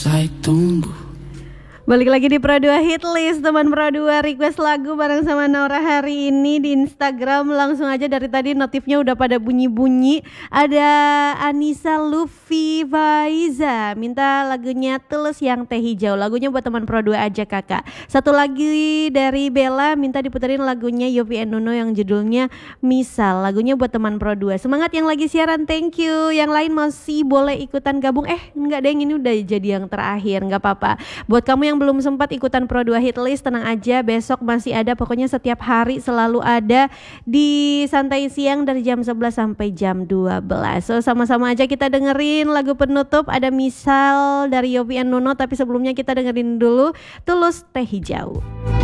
Saya tunggu. Balik lagi di Pro 2 Hit List, teman Pro 2 request lagu bareng sama Nora hari ini di Instagram. Langsung aja dari tadi notifnya udah pada bunyi-bunyi. Ada Anissa Luffy Faiza minta lagunya Tulus yang Teh Hijau. Lagunya buat teman Pro 2 aja kakak. Satu lagi dari Bella minta diputerin lagunya Yovie and Nuno yang judulnya Misal. Lagunya buat teman Pro 2. Semangat yang lagi siaran, thank you. Yang lain masih boleh ikutan gabung. Enggak deh, ini udah jadi yang terakhir, enggak apa-apa. Buat kamu yang belum sempat ikutan Pro 2 Hit List, tenang aja, besok masih ada. Pokoknya setiap hari selalu ada di Santai Siang dari jam 11 sampai jam 12. So sama-sama aja kita dengerin lagu penutup, ada Misal dari Yovie and Nuno. Tapi sebelumnya kita dengerin dulu Tulus Teh Hijau.